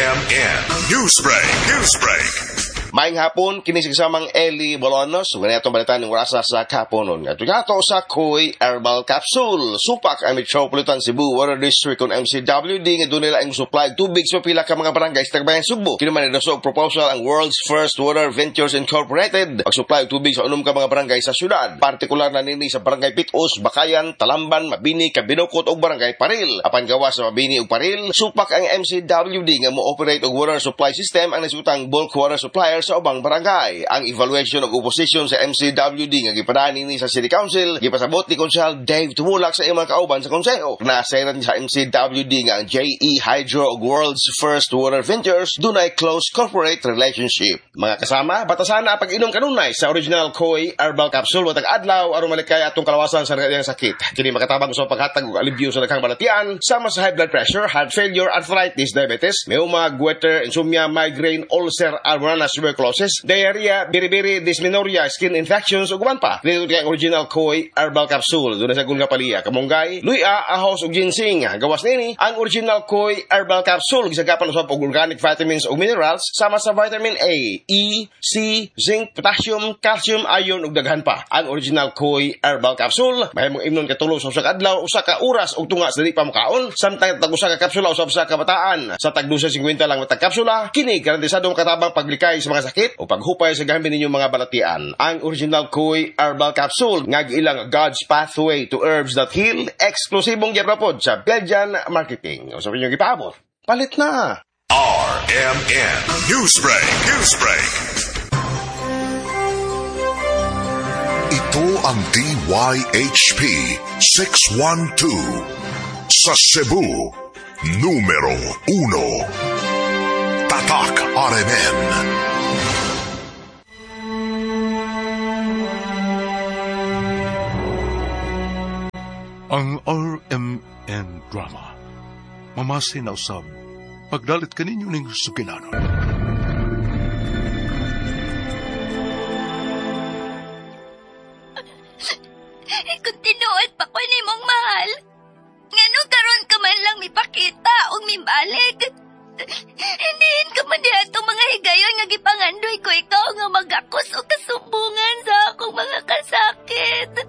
RMN Newsbreak. Maayong hapon, kinisig samang Eli Bolonos. Ganito balitan ng orasa sa kaponon. At gato sa Koy Herbal Capsule. Supak ang Metropolitan Cebu Water District kung MCWD nga doon nila ang supply tubig sa pila ka mga barangay sa Tagbayan, Subo. Kinuman na og proposal ang World's First Water Ventures Incorporated. Pag-supply tubig sa unom ka mga barangay sa syudad. Partikular na nini sa Barangay Pitos, Bakayan, Talamban, Mabini, Kabinokot o Barangay Paril. Apan gawa sa Mabini o Paril, supak ang MCWD nga mo-operate og water supply system ang nasutang bulk water supplier sa ubang barangay. Ang evaluation of opposition sa MCWD nga gipadaan nini sa City Council gipasabot ni Konsehal Dave Tumulak sa imong kauban sa konseho. Nasayran sa MCWD nga ang JE Hydro ug World's First Water Ventures dunay close corporate relationship. Mga kasama, batasan na pag-inom kanunay sa original Koy Herbal Capsule matag adlaw aron malikay atong kalawasan sa iyang sakit. Kini makatabang sa paghatag og alibyo sa daghang balatian sama sa high blood pressure, heart failure, arthritis, diabetes, meuma, goiter, insomnia, migraine, ulcer, almonas, tuberculosis, diarrhea, biribiri, dysmenorrhea, skin infections ug uban pa. Dito kay original Koy Herbal Capsule dunay sa gunga paliya, kamonggay, luya, ahos ug ginseng. Gawas nini ang original Koy Herbal Capsule gisagapan usab og organic vitamins ug minerals sama sa vitamin A, E, C, zinc, potassium, calcium, iron ug daghan pa. Ang original Koy Herbal Capsule mahimong imnon katulo sa usa ka adlaw, usa ka oras ug tunga sa dili pa makaon. Samtang tag usa ka kapsula usab sa kabataan. Sa tag 250 lang matag kapsula, kini garantisadong katabang paglikay sa mga sakit o paghupay sa gamit ninyong mga balatian. Ang original Koy Herbal Capsule nga giilang God's Pathway to Herbs That Heal, eksklusibong giapapod sa Belgian Marketing. O sa inyong ipaabot, palit na! RMN Newsbreak. Ito ang DYHP 612 sa Cebu, numero 1. Tatak RMN. Ang RMN drama, mamasin na usab, pagdalit kaninyo ning sukilanon. Kung tinuod pa ko ni mong mahal, nganong karon ka man lang mipakita o mibalik. Hindihin ka man diha itong mga higayon nga gipangandoy ko ikaw nga magakos o kasumbungan sa akong mga kasakit.